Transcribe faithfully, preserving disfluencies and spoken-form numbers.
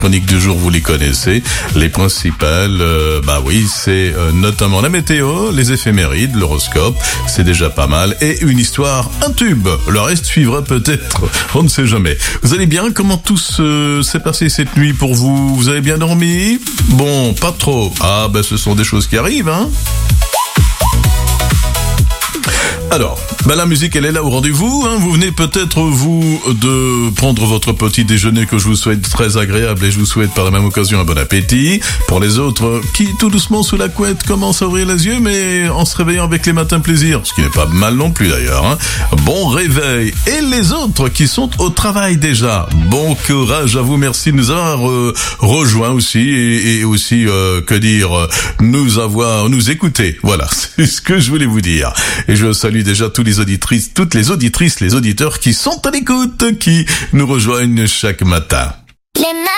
chroniques du jour, vous les connaissez. Les principales, euh, bah oui, c'est euh, notamment la météo, les éphémérides, l'horoscope, c'est déjà pas mal. Et une histoire, un tube. Le reste suivra peut-être, on ne sait jamais. Vous allez bien? Comment tout euh, s'est passé cette nuit pour vous? Vous avez bien dormi? Bon, pas trop. Ah, bah ce sont des choses qui arrivent, hein. Alors, bah la musique elle est là au rendez-vous, hein. Vous venez peut-être vous de prendre votre petit déjeuner que je vous souhaite très agréable et je vous souhaite par la même occasion un bon appétit. Pour les autres qui tout doucement sous la couette commencent à ouvrir les yeux mais en se réveillant avec les matins plaisir, ce qui n'est pas mal non plus d'ailleurs, hein. Bon réveil. Et les autres qui sont au travail déjà, bon courage à vous, merci de nous avoir euh, rejoints aussi et, et aussi euh, que dire, nous avoir nous écouter. Voilà, c'est ce que je voulais vous dire. Et je salue déjà tous les auditrices, toutes les auditrices, les auditeurs qui sont à l'écoute, qui nous rejoignent chaque matin. Les